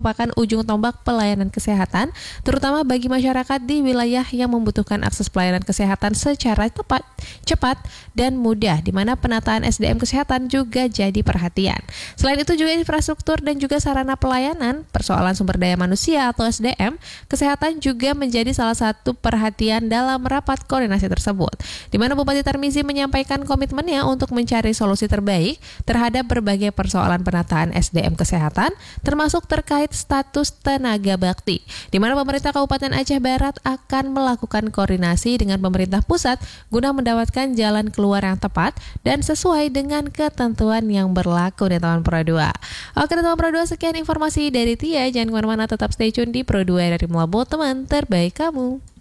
merupakan ujung tombak pelayanan kesehatan, terutama bagi masyarakat di wilayah yang membutuhkan akses pelayanan kesehatan secara tepat, cepat, dan mudah, di mana penataan SDM kesehatan juga jadi perhatian. Selain itu juga infrastruktur dan juga sarana pelayanan, persoalan sumber daya manusia atau SDM, kesehatan juga menjadi salah satu perhatian dalam rapat koordinasi tersebut, di mana Bupati Tarmizi menyampaikan komitmennya untuk mencari solusi terbaik terhadap berbagai persoalan penataan SDM kesehatan, termasuk terkait status tenaga bakti, di mana pemerintah Kabupaten Aceh Barat akan melakukan koordinasi dengan pemerintah pusat guna mendapatkan jalan keluar yang tepat dan sesuai dengan ketentuan yang berlaku di tahun Pro 2. Oke teman Pro 2, sekian informasi dari Tia. Jangan kemana-mana, tetap stay tune di Pro 2 dari Melabu, teman terbaik kamu.